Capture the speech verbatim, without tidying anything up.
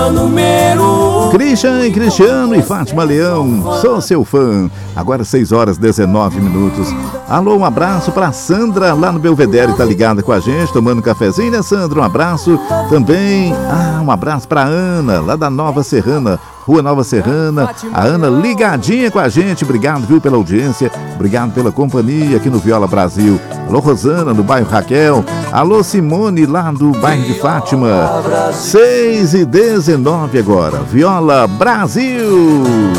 Christian e Cristiano e Fátima Leão, sou seu fã. Agora seis horas e dezenove minutos. Alô, um abraço pra Sandra lá no Belvedere, tá ligada com a gente, tomando um cafezinho, né, Sandra? Um abraço também. Ah, um abraço pra Ana, lá da Nova Serrana, Rua Nova Serrana. A Ana ligadinha com a gente. Obrigado, viu, pela audiência. Obrigado pela companhia aqui no Viola Brasil. Alô, Rosana, no bairro Raquel. Alô, Simone, lá do bairro de Fátima. seis e dezenove agora. Viola Brasil.